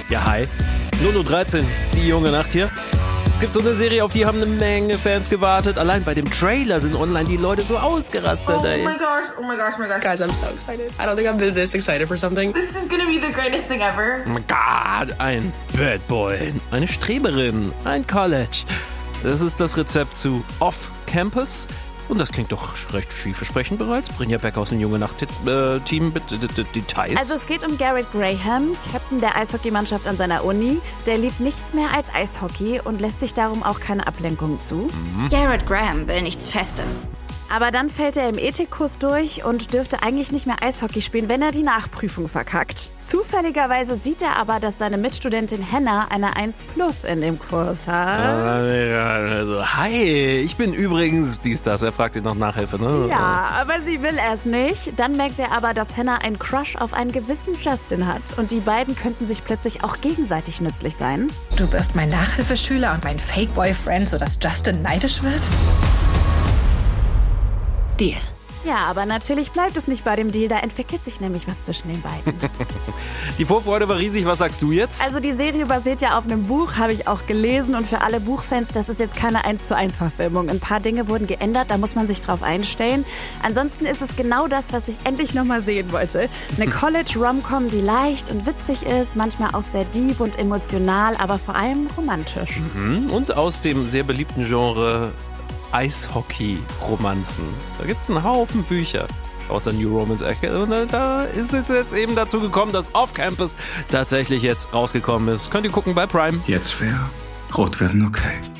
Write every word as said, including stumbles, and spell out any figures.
Ja, hi. null Uhr dreizehn, die junge Nacht hier. Es gibt so eine Serie, auf die haben eine Menge Fans gewartet. Allein bei dem Trailer sind online die Leute so ausgerastet, oh ey. Oh my gosh, oh my gosh, oh my gosh. Guys, I'm so excited. I don't think I've been this excited for something. This is gonna be the greatest thing ever. Oh my God, ein Bad Boy, eine Streberin, ein College. Das ist das Rezept zu Off-Campus. Und das klingt doch recht vielversprechend bereits. Brinja Beck aus dem Junge Nacht-Team mit Details. Also es geht um Garrett Graham, Captain der Eishockeymannschaft an seiner Uni. Der liebt nichts mehr als Eishockey und lässt sich darum auch keine Ablenkung zu. Mhm. Garrett Graham will nichts Festes. Aber dann fällt er im Ethikkurs durch und dürfte eigentlich nicht mehr Eishockey spielen, wenn er die Nachprüfung verkackt. Zufälligerweise sieht er aber, dass seine Mitstudentin Hannah eine eins plus in dem Kurs hat. Also, hi, ich bin übrigens dies, das. Er fragt sich noch Nachhilfe, ne? Ja, aber sie will es nicht. Dann merkt er aber, dass Hannah einen Crush auf einen gewissen Justin hat. Und die beiden könnten sich plötzlich auch gegenseitig nützlich sein. Du wirst mein Nachhilfeschüler und mein Fake-Boyfriend, sodass Justin neidisch wird? Deal. Ja, aber natürlich bleibt es nicht bei dem Deal, da entwickelt sich nämlich was zwischen den beiden. Die Vorfreude war riesig, was sagst du jetzt? Also die Serie basiert ja auf einem Buch, habe ich auch gelesen, und für alle Buchfans, das ist jetzt keine eins zu eins Verfilmung. Ein paar Dinge wurden geändert, da muss man sich drauf einstellen. Ansonsten ist es genau das, was ich endlich nochmal sehen wollte. Eine College-Rom-Com, die leicht und witzig ist, manchmal auch sehr deep und emotional, aber vor allem romantisch. Mhm. Und aus dem sehr beliebten Genre Eishockey-Romanzen. Da gibt es einen Haufen Bücher aus der New Romance-Ecke. Und da ist es jetzt eben dazu gekommen, dass Off-Campus tatsächlich jetzt rausgekommen ist. Könnt ihr gucken bei Prime. Jetzt wäre rot werden okay.